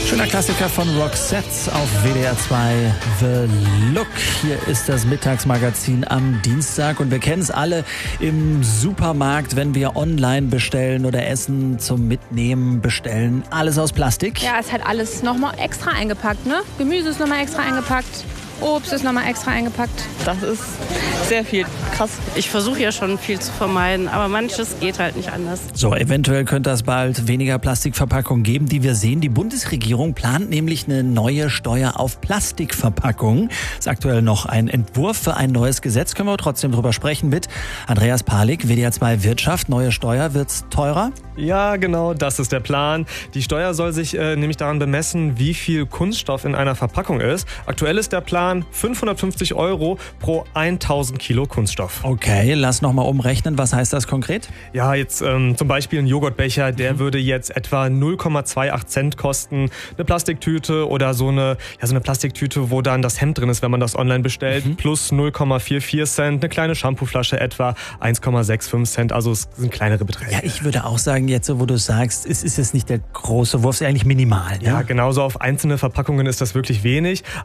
Schöner Klassiker von Roxette auf WDR 2, The Look. Hier ist das Mittagsmagazin am Dienstag und wir kennen es alle im Supermarkt, wenn wir online bestellen oder Essen zum Mitnehmen bestellen. Alles aus Plastik. Ja, ist halt alles nochmal extra eingepackt, ne? Gemüse ist nochmal extra eingepackt. Obst ist nochmal extra eingepackt. Das ist sehr viel. Krass. Ich versuche ja schon viel zu vermeiden, aber manches geht halt nicht anders. So, eventuell könnte es bald weniger Plastikverpackungen geben, die wir sehen. Die Bundesregierung plant nämlich eine neue Steuer auf Plastikverpackungen. Ist aktuell noch ein Entwurf für ein neues Gesetz. Können wir trotzdem drüber sprechen mit Andreas Palik, WDR 2 Wirtschaft. Neue Steuer, wird's teurer? Ja, genau, das ist der Plan. Die Steuer soll sich nämlich daran bemessen, wie viel Kunststoff in einer Verpackung ist. Aktuell ist der Plan 550 € pro 1000 Kilo Kunststoff. Okay, lass nochmal umrechnen. Was heißt das konkret? Ja, jetzt zum Beispiel ein Joghurtbecher, der würde jetzt etwa 0,28 Cent kosten. Eine Plastiktüte oder so eine Plastiktüte, wo dann das Hemd drin ist, wenn man das online bestellt, plus 0,44 Cent. Eine kleine Shampooflasche etwa 1,65 Cent. Also es sind kleinere Beträge. Ja, ich würde auch sagen, jetzt, wo du sagst, es ist jetzt nicht der große Wurf, es ist eigentlich minimal. Ja, genauso auf einzelne Verpackungen ist das wirklich wenig.